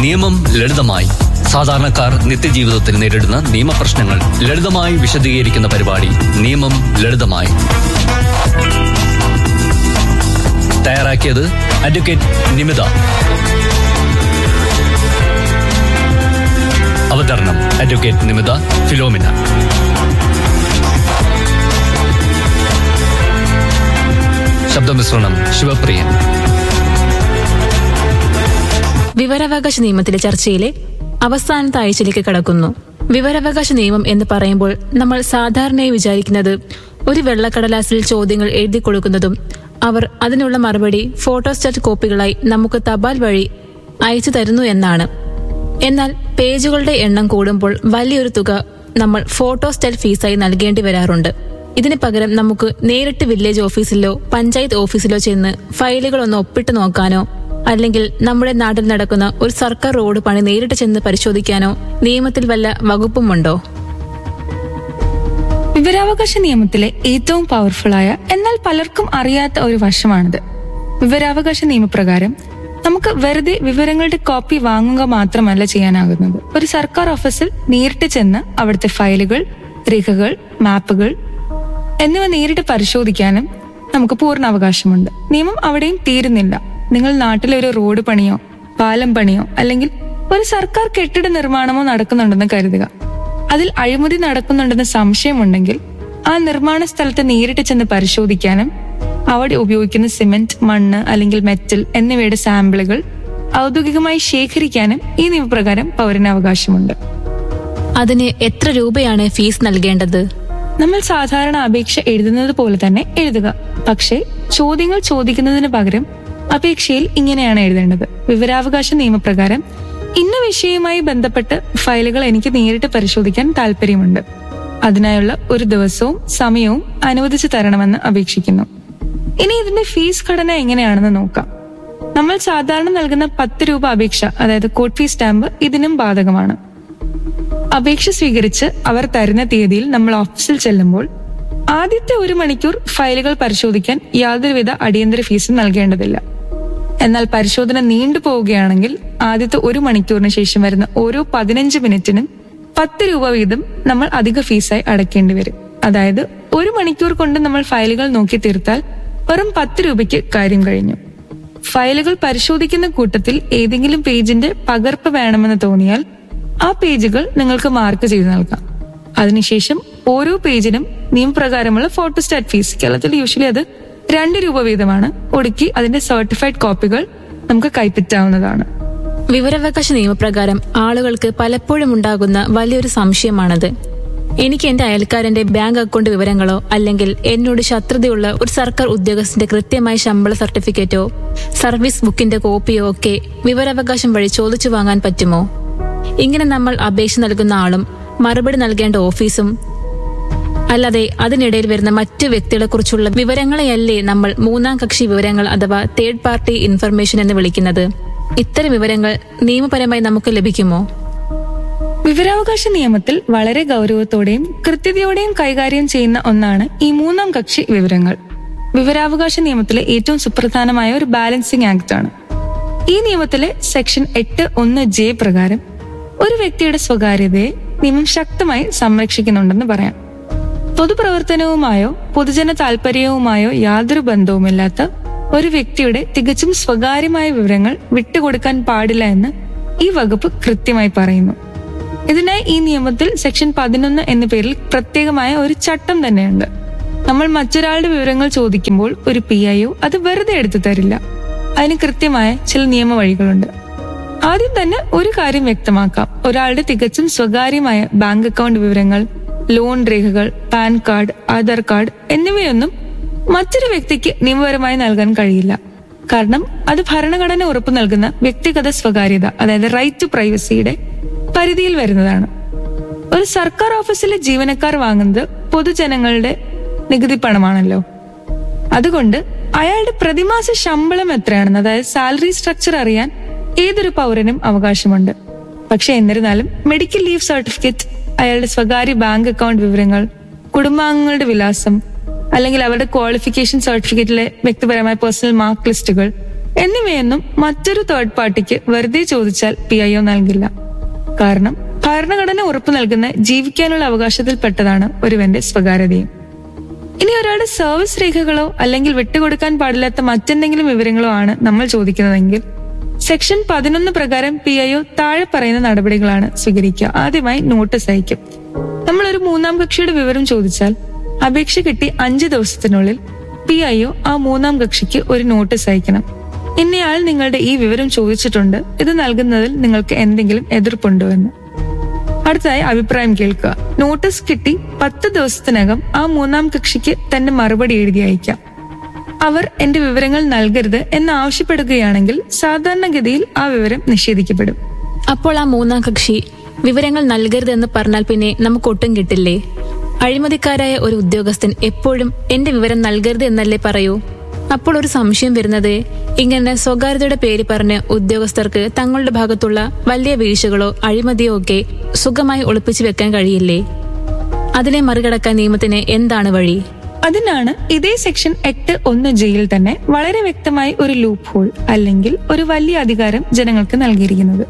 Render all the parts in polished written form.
നിയമം ലളിതമായി. സാധാരണക്കാർ നിത്യജീവിതത്തിൽ നേരിടുന്ന നിയമപ്രശ്നങ്ങൾ ലളിതമായി വിശദീകരിക്കുന്ന പരിപാടി നിയമം ലളിതമായി. തയ്യാറാക്കിയത് അഡ്വക്കേറ്റ് നിമിത. അവതരണം അഡ്വക്കേറ്റ് നിമിത ഫിലോമിന. ശബ്ദമിശ്രണം ശിവപ്രിയൻ. വിവരാവകാശ നിയമത്തിലെ ചർച്ചയിലെ അവസാനത്തെ ആഴ്ചയിലേക്ക് കടക്കുന്നു. വിവരാവകാശ നിയമം എന്ന് പറയുമ്പോൾ നമ്മൾ സാധാരണയായി വിചാരിക്കുന്നത് ഒരു വെള്ളക്കടലാസിൽ ചോദ്യങ്ങൾ എഴുതി കൊടുക്കുന്നതും അവർ അതിനുള്ള മറുപടി ഫോട്ടോസ്റ്റാറ്റ് കോപ്പികളായി നമുക്ക് തപാൽ വഴി അയച്ചു തരുന്നു എന്നാണ്. എന്നാൽ പേജുകളുടെ എണ്ണം കൂടുമ്പോൾ വലിയൊരു തുക നമ്മൾ ഫോട്ടോസ്റ്റാറ്റ് ഫീസായി നൽകേണ്ടി വരാറുണ്ട്. ഇതിന് പകരം നമുക്ക് നേരിട്ട് വില്ലേജ് ഓഫീസിലോ പഞ്ചായത്ത് ഓഫീസിലോ ചെന്ന് ഫയലുകളൊന്ന് ഒപ്പിട്ട് നോക്കാനോ അല്ലെങ്കിൽ നമ്മുടെ നാട്ടിൽ നടക്കുന്ന ഒരു സർക്കാർ റോഡ് പണി നേരിട്ട് ചെന്ന് പരിശോധിക്കാനോ നിയമത്തിൽ വല്ല വകുപ്പുമുണ്ടോ? വിവരാവകാശ നിയമത്തിലെ ഏറ്റവും പവർഫുള്ളായ എന്നാൽ പലർക്കും അറിയാത്ത ഒരു വശമാണിത്. വിവരാവകാശ നിയമപ്രകാരം നമുക്ക് വെറുതെ വിവരങ്ങളുടെ കോപ്പി വാങ്ങുക മാത്രമല്ല ചെയ്യാനാകുന്നത്. ഒരു സർക്കാർ ഓഫീസിൽ നേരിട്ട് ചെന്ന് അവിടുത്തെ ഫയലുകൾ, രേഖകൾ, മാപ്പുകൾ എന്നിവ നേരിട്ട് പരിശോധിക്കാനും നമുക്ക് പൂർണ്ണ അവകാശമുണ്ട്. നിയമം അവിടെയും തീരുന്നില്ല. നിങ്ങൾ നാട്ടിലെ ഒരു റോഡ് പണിയോ പാലം പണിയോ അല്ലെങ്കിൽ ഒരു സർക്കാർ കെട്ടിട നിർമ്മാണമോ നടക്കുന്നുണ്ടെന്ന് കരുതുക. അതിൽ അഴിമതി നടക്കുന്നുണ്ടെന്ന് സംശയമുണ്ടെങ്കിൽ ആ നിർമ്മാണ സ്ഥലത്ത് നേരിട്ട് ചെന്ന് പരിശോധിക്കാനും അവിടെ ഉപയോഗിക്കുന്ന സിമന്റ്, മണ്ണ് അല്ലെങ്കിൽ മെറ്റൽ എന്നിവയുടെ സാമ്പിളുകൾ ഔദ്യോഗികമായി ശേഖരിക്കാനും ഈ നിയമപ്രകാരം പൗരന് അവകാശമുണ്ട്. അതിന് എത്ര രൂപയാണ് ഫീസ് നൽകേണ്ടത്? നമ്മൾ സാധാരണ അപേക്ഷ എഴുതുന്നത് പോലെ തന്നെ എഴുതുക. പക്ഷേ ചോദ്യങ്ങൾ ചോദിക്കുന്നതിന് പകരം അപേക്ഷയിൽ ഇങ്ങനെയാണ് എഴുതേണ്ടത്: വിവരാവകാശ നിയമപ്രകാരം ഇന്ന വിഷയവുമായി ബന്ധപ്പെട്ട് ഫയലുകൾ എനിക്ക് നേരിട്ട് പരിശോധിക്കാൻ താല്പര്യമുണ്ട്. അതിനായുള്ള ഒരു ദിവസവും സമയവും അനുവദിച്ചു തരണമെന്ന് അപേക്ഷിക്കുന്നു. ഇനി ഇതിന്റെ ഫീസ് ഘടന എങ്ങനെയാണെന്ന് നോക്കാം. നമ്മൾ സാധാരണ നൽകുന്ന 10 രൂപ അപേക്ഷ, അതായത് കോർട്ട് ഫീസ് സ്റ്റാമ്പ്, ഇതിനും ബാധകമാണ്. അപേക്ഷ സ്വീകരിച്ച് അവർ തരുന്ന തീയതിയിൽ നമ്മൾ ഓഫീസിൽ ചെല്ലുമ്പോൾ ആദ്യത്തെ 1 മണിക്കൂർ ഫയലുകൾ പരിശോധിക്കാൻ യാതൊരുവിധ അടിയന്തര ഫീസും നൽകേണ്ടതില്ല. എന്നാൽ പരിശോധന നീണ്ടുപോവുകയാണെങ്കിൽ ആദ്യത്തെ 1 മണിക്കൂറിന് ശേഷം വരുന്ന ഓരോ 15 മിനിറ്റിനും 10 രൂപ വീതം നമ്മൾ അധിക ഫീസായി അടയ്ക്കേണ്ടി വരും. അതായത് 1 മണിക്കൂർ കൊണ്ട് നമ്മൾ ഫയലുകൾ നോക്കി തീർത്താൽ വെറും 10 രൂപയ്ക്ക് കാര്യം കഴിഞ്ഞു. ഫയലുകൾ പരിശോധിക്കുന്ന കൂട്ടത്തിൽ ഏതെങ്കിലും പേജിന്റെ പകർപ്പ് വേണമെന്ന് തോന്നിയാൽ ആ പേജുകൾ നിങ്ങൾക്ക് മാർക്ക് ചെയ്ത് നൽകാം. അതിനുശേഷം ഓരോ പേജിനും നിയമപ്രകാരമുള്ള ഫോട്ടോസ്റ്റാറ്റ് ഫീസ്, കേരളത്തിൽ യൂഷ്വലി അത് 2 രൂപ വീതമാണ്, ഒടുക്കി അതിന്റെ സർട്ടിഫൈഡ് കോപ്പികൾ നമുക്ക് കൈപ്പറ്റാവുന്നതാണ്. വിവരാവകാശ നിയമപ്രകാരം ആളുകൾക്ക് പലപ്പോഴും ഉണ്ടാകുന്ന വലിയൊരു സംശയമാണത്. എനിക്ക് എന്റെ അയൽക്കാരന്റെ ബാങ്ക് അക്കൗണ്ട് വിവരങ്ങളോ അല്ലെങ്കിൽ എന്നോട് ശത്രുതയുള്ള ഒരു സർക്കാർ ഉദ്യോഗസ്ഥന്റെ കൃത്യമായ ശമ്പള സർട്ടിഫിക്കറ്റോ സർവീസ് ബുക്കിന്റെ കോപ്പിയോ ഒക്കെ വിവരാവകാശം വഴി ചോദിച്ചു വാങ്ങാൻ പറ്റുമോ? ഇങ്ങനെ നമ്മൾ അപേക്ഷ നൽകുന്ന ആളും മറുപടി നൽകേണ്ട ഓഫീസും അല്ലാതെ അതിനിടയിൽ വരുന്ന മറ്റു വ്യക്തികളെ കുറിച്ചുള്ള വിവരങ്ങളെയല്ലേ നമ്മൾ 3ാം കക്ഷി വിവരങ്ങൾ അഥവാ തേർഡ് പാർട്ടി ഇൻഫർമേഷൻ എന്ന് വിളിക്കുന്നത്? ഇത്തരം വിവരങ്ങൾ നിയമപരമായി നമുക്ക് ലഭിക്കുമോ? വിവരാവകാശ നിയമത്തിൽ വളരെ ഗൗരവത്തോടെയും കൃത്യതയോടെയും കൈകാര്യം ചെയ്യുന്ന ഒന്നാണ് ഈ 3ാം കക്ഷി വിവരങ്ങൾ. വിവരാവകാശ നിയമത്തിലെ ഏറ്റവും സുപ്രധാനമായ ഒരു ബാലൻസിംഗ് ആക്ട് ആണ്. ഈ നിയമത്തിലെ സെക്ഷൻ 8(1)(j) പ്രകാരം ഒരു വ്യക്തിയുടെ സ്വകാര്യതയെ നിയമം ശക്തമായി സംരക്ഷിക്കുന്നുണ്ടെന്ന് പറയാം. പൊതുപ്രവർത്തനവുമായോ പൊതുജന താൽപര്യവുമായോ യാതൊരു ബന്ധവുമില്ലാത്ത ഒരു വ്യക്തിയുടെ തികച്ചും സ്വകാര്യമായ വിവരങ്ങൾ വിട്ടുകൊടുക്കാൻ പാടില്ല എന്ന് ഈ വകുപ്പ് കൃത്യമായി പറയുന്നു. ഇതിനായി ഈ നിയമത്തിൽ സെക്ഷൻ 11 എന്ന പേരിൽ പ്രത്യേകമായ ഒരു ചട്ടം തന്നെയുണ്ട്. നമ്മൾ മറ്റൊരാളുടെ വിവരങ്ങൾ ചോദിക്കുമ്പോൾ ഒരു PIO അത് വെറുതെ എടുത്തു തരില്ല. അതിന് കൃത്യമായ ചില നിയമ വഴികളുണ്ട്. ആദ്യം തന്നെ ഒരു കാര്യം വ്യക്തമാക്കാം: ഒരാളുടെ തികച്ചും സ്വകാര്യമായ ബാങ്ക് അക്കൗണ്ട് വിവരങ്ങൾ, ലോൺ രേഖകൾ, പാൻ കാർഡ്, ആധാർ കാർഡ് എന്നിവയൊന്നും മറ്റൊരു വ്യക്തിക്ക് നിയമപരമായി നൽകാൻ കഴിയില്ല. കാരണം അത് ഭരണഘടന ഉറപ്പു നൽകുന്ന വ്യക്തിഗത സ്വകാര്യത, അതായത് റൈറ്റ് ടു പ്രൈവസിയുടെ പരിധിയിൽ വരുന്നതാണ്. ഒരു സർക്കാർ ഓഫീസിലെ ജീവനക്കാർ വാങ്ങുന്നത് പൊതുജനങ്ങളുടെ നികുതി പണമാണല്ലോ. അതുകൊണ്ട് അയാളുടെ പ്രതിമാസ ശമ്പളം എത്രയാണെന്ന്, അതായത് സാലറി സ്ട്രക്ചർ അറിയാൻ ഏതൊരു പൗരനും അവകാശമുണ്ട്. പക്ഷെ എന്നിരുന്നാലും മെഡിക്കൽ ലീവ് സർട്ടിഫിക്കറ്റ്, അയാളുടെ സ്വകാര്യ ബാങ്ക് അക്കൗണ്ട് വിവരങ്ങൾ, കുടുംബാംഗങ്ങളുടെ വിലാസം അല്ലെങ്കിൽ അവരുടെ ക്വാളിഫിക്കേഷൻ സർട്ടിഫിക്കറ്റിലെ വ്യക്തിപരമായ പേഴ്സണൽ മാർക്ക് ലിസ്റ്റുകൾ എന്നിവയൊന്നും മറ്റൊരു തേർഡ് പാർട്ടിക്ക് വെറുതെ ചോദിച്ചാൽ PIO നൽകില്ല. കാരണം ഭരണഘടന ഉറപ്പു നൽകുന്ന ജീവിക്കാനുള്ള അവകാശത്തിൽപ്പെട്ടതാണ് ഒരുവന്റെ സ്വകാര്യതയും. ഇനി ഒരാളുടെ സർവീസ് രേഖകളോ അല്ലെങ്കിൽ വിട്ടുകൊടുക്കാൻ പാടില്ലാത്ത മറ്റെന്തെങ്കിലും വിവരങ്ങളോ ആണ് നമ്മൾ ചോദിക്കുന്നതെങ്കിൽ സെക്ഷൻ 11 പ്രകാരം PIO താഴെ പറയുന്ന നടപടികളാണ് സ്വീകരിക്കുക. ആദ്യമായി നോട്ടീസ് അയക്കും. നമ്മളൊരു മൂന്നാം കക്ഷിയുടെ വിവരം ചോദിച്ചാൽ അപേക്ഷ കിട്ടി 5 ദിവസത്തിനുള്ളിൽ PIO ആ മൂന്നാം കക്ഷിക്ക് ഒരു നോട്ടീസ് അയക്കണം. ഇന്നയാൾ നിങ്ങളുടെ ഈ വിവരം ചോദിച്ചിട്ടുണ്ട്, ഇത് നൽകുന്നതിൽ നിങ്ങൾക്ക് എന്തെങ്കിലും എതിർപ്പുണ്ടോ എന്ന്. അടുത്തതായി അഭിപ്രായം കേൾക്കുക. നോട്ടീസ് കിട്ടി 10 ദിവസത്തിനകം ആ മൂന്നാം കക്ഷിക്ക് തന്റെ മറുപടി എഴുതി അയക്കാം. അവർ എന്റെ വിവരങ്ങൾ നൽകരുത് എന്ന് ആവശ്യപ്പെടുകയാണെങ്കിൽ സാധാരണഗതിയിൽ ആ വിവരം നിഷേധിക്കപ്പെടും. അപ്പോൾ ആ മൂന്നാം കക്ഷി വിവരങ്ങൾ നൽകരുതെന്ന് പറഞ്ഞാൽ പിന്നെ നമുക്ക് ഒട്ടും കിട്ടില്ലേ? അഴിമതിക്കാരായ ഒരു ഉദ്യോഗസ്ഥൻ എപ്പോഴും എന്റെ വിവരം നൽകരുത് എന്നല്ലേ പറയൂ? അപ്പോൾ ഒരു സംശയം വരുന്നത്, ഇങ്ങനെ സ്വകാര്യതയുടെ പേര് പറഞ്ഞ് ഉദ്യോഗസ്ഥർക്ക് തങ്ങളുടെ ഭാഗത്തുള്ള വലിയ വീഴ്ചകളോ അഴിമതിയോ ഒക്കെ സുഖമായി ഒളിപ്പിച്ചു വെക്കാൻ കഴിയില്ലേ? അതിനെ മറികടക്കാൻ നിയമത്തിന് എന്താണ് വഴി? അതിനാണ് ഇതേ സെക്ഷൻ 8(1) ജിയിൽ തന്നെ വളരെ വ്യക്തമായി ഒരു ലൂപ്പ് ഹോൾ അല്ലെങ്കിൽ ഒരു വലിയ അധികാരം ജനങ്ങൾക്ക് നൽകിയിരിക്കുന്നത്.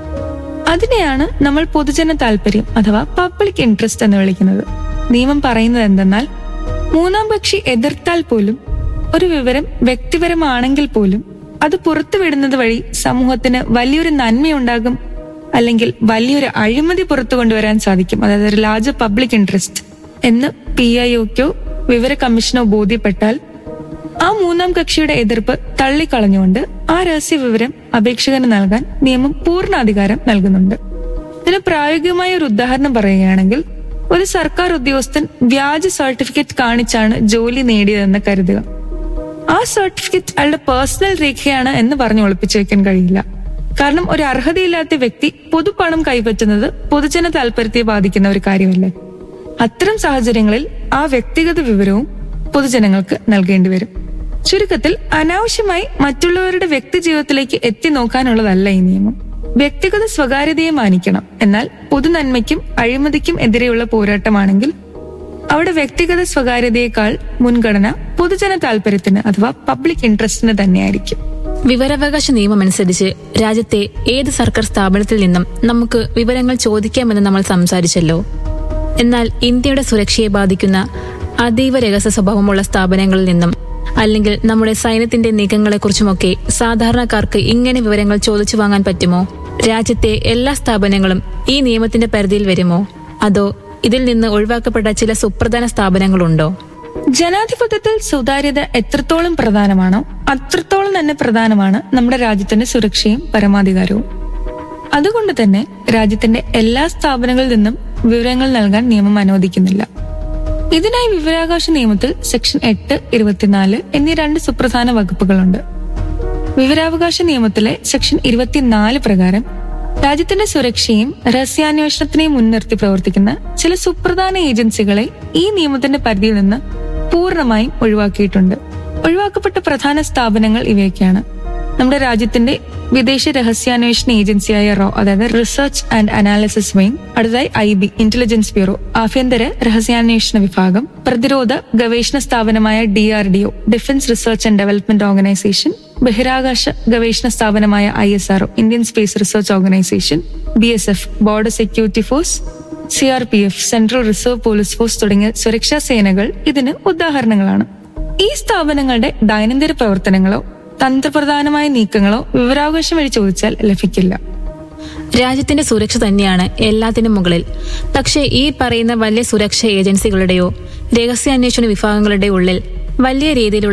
അതിനെയാണ് നമ്മൾ പൊതുജന താല്പര്യം അഥവാ പബ്ലിക് ഇൻട്രസ്റ്റ് എന്ന് വിളിക്കുന്നത്. നിയമം പറയുന്നത് എന്തെന്നാൽ, മൂന്നാം കക്ഷി എതിർത്താൽ പോലും ഒരു വിവരം വ്യക്തിപരമാണെങ്കിൽ പോലും അത് പുറത്തുവിടുന്നത് വഴി സമൂഹത്തിന് വലിയൊരു നന്മയുണ്ടാകും, അല്ലെങ്കിൽ വലിയൊരു അഴിമതി പുറത്തു കൊണ്ടുവരാൻ സാധിക്കും, അതായത് ഒരു ലാർജ് പബ്ലിക് ഇൻട്രസ്റ്റ് എന്ന് PIOക്കോ വിവര കമ്മീഷനോ ബോധ്യപ്പെട്ടാൽ ആ മൂന്നാം കക്ഷിയുടെ എതിർപ്പ് തള്ളിക്കളഞ്ഞുകൊണ്ട് ആ രഹസ്യ വിവരം അപേക്ഷകന് നൽകാൻ നിയമം പൂർണ്ണ അധികാരം നൽകുന്നുണ്ട്. ഇതിന് പ്രായോഗികമായ ഒരു ഉദാഹരണം പറയുകയാണെങ്കിൽ, ഒരു സർക്കാർ ഉദ്യോഗസ്ഥൻ വ്യാജ സർട്ടിഫിക്കറ്റ് കാണിച്ചാണ് ജോലി നേടിയതെന്ന് കരുതുക. ആ സർട്ടിഫിക്കറ്റ് അയാളുടെ പേഴ്സണൽ രേഖയാണ് എന്ന് പറഞ്ഞ് ഒളിപ്പിച്ചു വെക്കാൻ കഴിയില്ല. കാരണം ഒരു അർഹതയില്ലാത്ത വ്യക്തി പൊതുപണം കൈപ്പറ്റുന്നത് പൊതുജന താല്പര്യത്തെ ബാധിക്കുന്ന ഒരു കാര്യമല്ലേ. അത്തരം സാഹചര്യങ്ങളിൽ ആ വ്യക്തിഗത വിവരവും പൊതുജനങ്ങൾക്ക് നൽകേണ്ടി വരും. ചുരുക്കത്തിൽ അനാവശ്യമായി മറ്റുള്ളവരുടെ വ്യക്തി ജീവിതത്തിലേക്ക് എത്തി നോക്കാനുള്ളതല്ല ഈ നിയമം. വ്യക്തിഗത സ്വകാര്യതയെ മാനിക്കണം. എന്നാൽ പൊതുനന്മയ്ക്കും അഴിമതിക്കും എതിരെയുള്ള പോരാട്ടമാണെങ്കിൽ അവിടെ വ്യക്തിഗത സ്വകാര്യതയേക്കാൾ മുൻഗണന പൊതുജന താല്പര്യത്തിന് അഥവാ പബ്ലിക് ഇൻട്രസ്റ്റിന് തന്നെയായിരിക്കും. വിവരാവകാശ നിയമമനുസരിച്ച് രാജ്യത്തെ ഏത് സർക്കാർ സ്ഥാപനത്തിൽ നിന്നും നമുക്ക് വിവരങ്ങൾ ചോദിക്കാമെന്ന് നമ്മൾ സംസാരിച്ചല്ലോ. എന്നാൽ ഇന്ത്യയുടെ സുരക്ഷയെ ബാധിക്കുന്ന അതീവ രഹസ്യ സ്വഭാവമുള്ള സ്ഥാപനങ്ങളിൽ നിന്നും അല്ലെങ്കിൽ നമ്മുടെ സൈന്യത്തിന്റെ നീക്കങ്ങളെക്കുറിച്ചുമൊക്കെ സാധാരണക്കാർക്ക് ഇങ്ങനെ വിവരങ്ങൾ ചോദിച്ചു വാങ്ങാൻ പറ്റുമോ? രാജ്യത്തെ എല്ലാ സ്ഥാപനങ്ങളും ഈ നിയമത്തിന്റെ പരിധിയിൽ വരുമോ? അതോ ഇതിൽ നിന്ന് ഒഴിവാക്കപ്പെട്ട ചില സുപ്രധാന സ്ഥാപനങ്ങളുണ്ടോ? ജനാധിപത്യത്തിൽ സുതാര്യത എത്രത്തോളം പ്രധാനമാണോ അത്രത്തോളം തന്നെ പ്രധാനമാണ് നമ്മുടെ രാജ്യത്തിന്റെ സുരക്ഷയും പരമാധികാരവും. അതുകൊണ്ട് തന്നെ രാജ്യത്തിന്റെ എല്ലാ സ്ഥാപനങ്ങളിൽ നിന്നും വിവരങ്ങൾ നൽകാൻ നിയമം അനുവദിക്കുന്നില്ല. ഇതിനായി വിവരാവകാശ നിയമത്തിൽ സെക്ഷൻ 8, 24 എന്നീ 2 സുപ്രധാന വകുപ്പുകളുണ്ട്. വിവരാവകാശ നിയമത്തിലെ സെക്ഷൻ 24 പ്രകാരം രാജ്യത്തിന്റെ സുരക്ഷയും രഹസ്യാന്വേഷണത്തിനെയും മുൻനിർത്തി പ്രവർത്തിക്കുന്ന ചില സുപ്രധാന ഏജൻസികളെ ഈ നിയമത്തിന്റെ പരിധിയിൽ നിന്ന് പൂർണ്ണമായും ഒഴിവാക്കിയിട്ടുണ്ട്. ഒഴിവാക്കപ്പെട്ട പ്രധാന സ്ഥാപനങ്ങൾ ഇവയൊക്കെയാണ്. നമ്മുടെ രാജ്യത്തിന്റെ വിദേശ രഹസ്യാന്വേഷണ ഏജൻസിയായ RAW, അതായത് റിസർച്ച് ആൻഡ് അനാലിസിസ് വിംഗ്, അടുത്തതായി IB ഇന്റലിജൻസ് ബ്യൂറോ, ആഭ്യന്തര രഹസ്യാന്വേഷണ വിഭാഗം, പ്രതിരോധ ഗവേഷണ സ്ഥാപനമായ DRDO defence research and development organisation, ബഹിരാകാശ ഗവേഷണ സ്ഥാപനമായ ISRO Indian space research organisation, BSF border security force, CRPF central reserve police force തുടങ്ങിയ സുരക്ഷാ സേനകൾ ഇതിന് ഉദാഹരണങ്ങളാണ്. ഈ സ്ഥാപനങ്ങളുടെ ദൈനംദിന പ്രവർത്തനങ്ങളോ തന്ത്രപ്രധാനമായ നീക്കങ്ങളോ വിവരാവകാശം വഴി ചോദിച്ചാൽ ലഭിക്കില്ല. രാജ്യത്തിന്റെ സുരക്ഷ തന്നെയാണ് എല്ലാത്തിനും മുകളിൽ. പക്ഷേ ഈ പറയുന്ന വലിയ സുരക്ഷാ ഏജൻസികളുടെയോ രഹസ്യാന്വേഷണ വിഭാഗങ്ങളുടെ ഉള്ളിൽ വലിയ രീതിയിലുള്ള